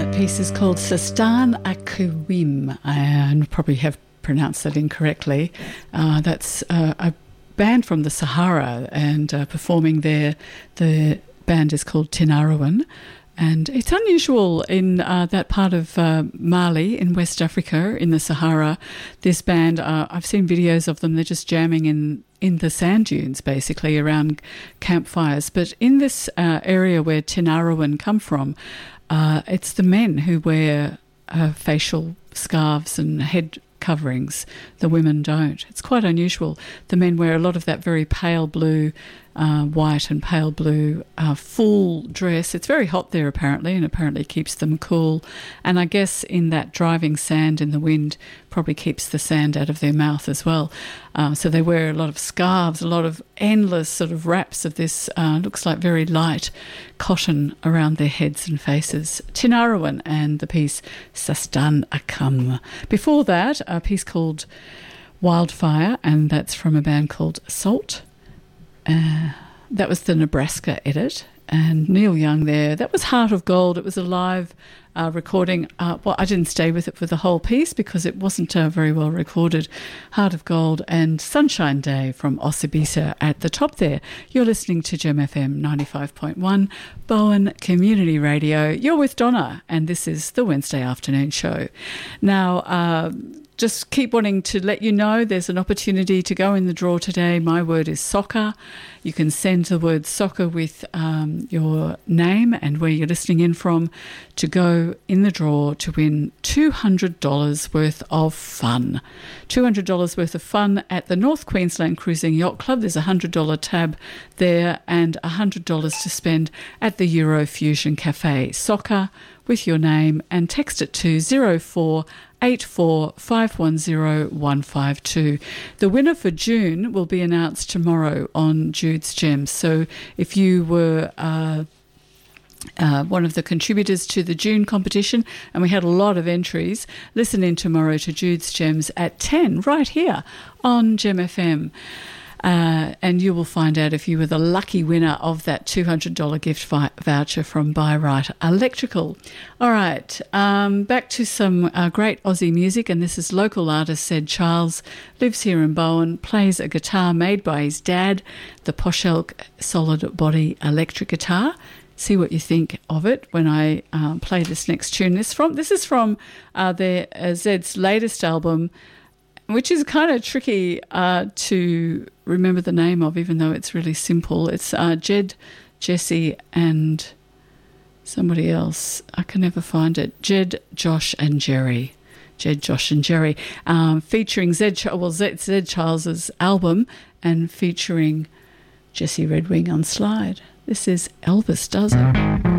That piece is called Sistan Akwim. I probably have pronounced that incorrectly. That's a band from the Sahara, and performing there. The band is called Tinariwen. And it's unusual in that part of Mali in West Africa, in the Sahara. This band, I've seen videos of them, they're just jamming in the sand dunes, basically, around campfires. But in this area where Tinariwen come from, it's the men who wear facial scarves and head coverings. The women don't. It's quite unusual. The men wear a lot of that very pale blue, white and pale blue full dress. It's very hot there apparently, and apparently keeps them cool. And I guess in that driving sand in the wind probably keeps the sand out of their mouth as well. So they wear a lot of scarves, a lot of endless sort of wraps of this, looks like very light cotton around their heads and faces. Tinariwen and the piece Sistan Akwim. Before that, a piece called Wildfire, and that's from a band called Salt. That was the Nebraska edit, and Neil Young there. That was Heart of Gold. It was a live recording. Well, I didn't stay with it for the whole piece because it wasn't very well recorded. Heart of Gold and Sunshine Day from Osibisa at the top there. You're listening to Gem FM 95.1, Bowen Community Radio. You're with Donna, and this is the Wednesday afternoon show. Now, just keep wanting to let you know there's an opportunity to go in the draw today. My word is soccer. You can send the word soccer with your name and where you're listening in from to go in the draw to win $200 worth of fun. $200 worth of fun at the North Queensland Cruising Yacht Club. There's a $100 tab there and $100 to spend at the Eurofusion Cafe. Soccer with your name, and text it to 0484 510 152. The winner for June will be announced tomorrow on Jude's Gems. So if you were one of the contributors to the June competition, and we had a lot of entries, listen in tomorrow to Jude's Gems at 10 right here on Gem FM. And you will find out if you were the lucky winner of that $200 gift voucher from Buy-Right Electrical. All right, back to some great Aussie music, and this is local artist Zed Charles, lives here in Bowen, plays a guitar made by his dad, the Posh Elk solid body electric guitar. See what you think of it when I play this next tune. This is from Zed's latest album, which is kind of tricky to remember the name of, even though it's really simple. It's Jed, Jesse, and somebody else. I can never find it. Jed, Josh, and Jerry. Jed, Josh, and Jerry. Featuring Zed Charles's album, and featuring Jesse Redwing on slide. This is Elvis Does It.